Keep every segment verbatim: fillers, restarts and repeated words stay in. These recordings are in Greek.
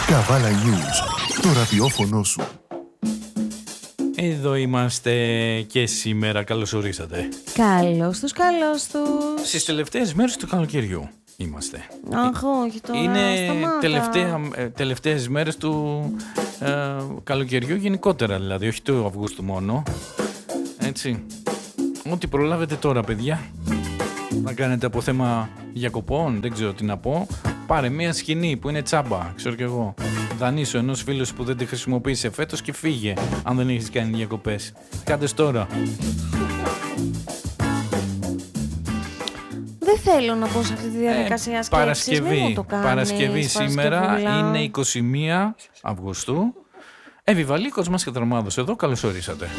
Καβάλα News, το ραδιόφωνο σου. Εδώ είμαστε και σήμερα. Καλώς ορίσατε. Καλώς τους, καλώς τους. Στις τελευταίες μέρες του καλοκαιριού είμαστε. Αχ, όχι τώρα. Είναι σταμάτα. τελευταία, τελευταίες μέρες του ε, καλοκαιριού γενικότερα, δηλαδή, όχι του Αυγούστου μόνο. Έτσι. Ό,τι προλάβετε τώρα, παιδιά. Να κάνετε από θέμα διακοπών, δεν ξέρω τι να πω. Πάρε μία σκηνή που είναι τσάμπα, ξέρω κι εγώ. Δανείσου ενός φίλου που δεν τη χρησιμοποίησε φέτος και φύγε, αν δεν έχεις κάνει διακοπές. Κάντε τώρα. Δεν θέλω να πω σε αυτή τη διαδικασία ε, σκέψης. Παρασκευή, μην μου το κάνεις, Παρασκευή σήμερα είναι είκοσι μία Αυγούστου. Επιβαλίκος μας και Τρομάδος εδώ, καλώς ορίσατε.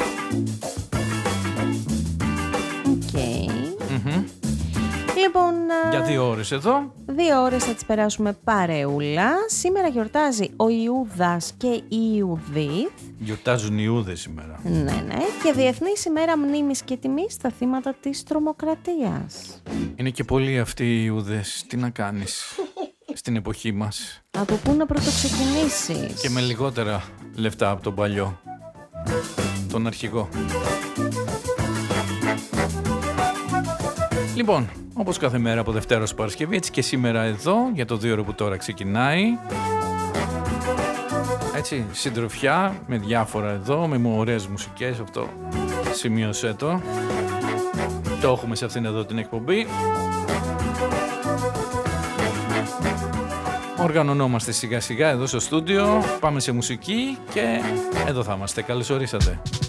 Οκ. Okay. Mm-hmm. Λοιπόν, για δύο ώρες εδώ. Δύο ώρες θα τις περάσουμε παρεούλα. Σήμερα γιορτάζει ο Ιούδας και η Ιουδίθ. Γιορτάζουν οι Ιούδες σήμερα. Ναι, ναι. Και Διεθνής ημέρα μνήμης και τιμής στα θύματα της τρομοκρατίας. Είναι και πολλοί αυτοί οι Ιούδες. Τι να κάνεις στην εποχή μας. Από πού να πρωτοξεκινήσεις. Και με λιγότερα λεφτά από τον παλιό, τον αρχηγό. Λοιπόν, όπως κάθε μέρα από Δευτέρα ως Παρασκευή, έτσι και σήμερα εδώ, για το δύο ώρο που τώρα ξεκινάει. Έτσι, συντροφιά με διάφορα εδώ, με ωραίες μουσικές, αυτό σημείωσέ το. Το έχουμε σε αυτήν εδώ την εκπομπή. Οργανωνόμαστε σιγά σιγά εδώ στο στούντιο, πάμε σε μουσική και εδώ θα είμαστε. Καλώς ορίσατε.